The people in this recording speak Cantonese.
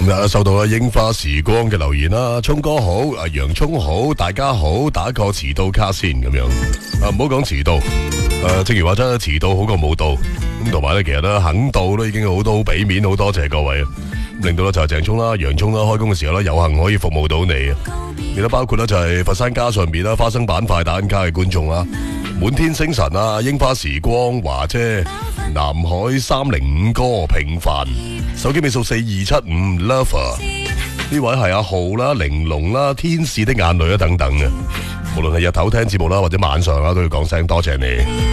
收到櫻花時光嘅留言啦，聰哥好，洋葱好，大家好，打個遲到卡先咁樣。唔好講遲到，正如話齋，遲到好過冇到。咁同埋咧，其實咧肯到都已經好多好俾面，好多謝各位。令到咧就係鄭聰啦、洋葱啦，開工嘅時候咧有幸可以服務到你。亦都包括咧就係佛山家上邊啦、花生板塊打緊卡嘅觀眾啦，滿天星辰啊、櫻花時光、華姐、南海305哥、平凡、手機尾數4275 Lover， 呢位係阿浩啦、玲瓏啦、天使的眼淚啦等等嘅。無論係日頭聽節目啦，或者晚上啦，都要講聲多謝你。